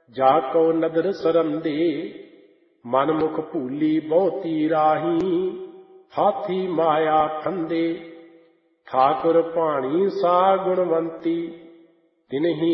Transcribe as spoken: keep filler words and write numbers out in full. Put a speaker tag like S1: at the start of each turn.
S1: ਜਾ ਕਉ ਨਦਰ ਸਰੰਦੇ, ਮਨ ਮੁਖ ਭੂਲੀ ਬਹੁਤੀ ਰਾਹੀ। ਹਾਥੀ ਮਾਇਆ ਖੰਦੇ, ਠਾਕੁਰ ਭਾਣੀ ਸਾ ਗੁਣਵੰਤੀ, ਤਿਨਹੀ